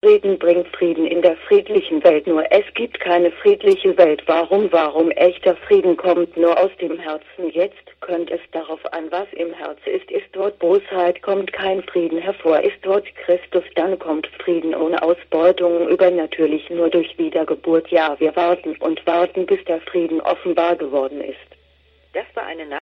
Frieden bringt Frieden in der friedlichen Welt, nur es gibt keine friedliche Welt. Warum echter Frieden kommt nur aus dem Herzen. Jetzt kommt es darauf an, was im Herzen ist. Ist dort Bosheit, kommt kein Frieden hervor. Ist dort Christus, dann kommt Frieden ohne Ausbeutung, übernatürlich nur durch Wiedergeburt. Ja, wir warten und warten, bis der Frieden offenbar geworden ist. Das war eine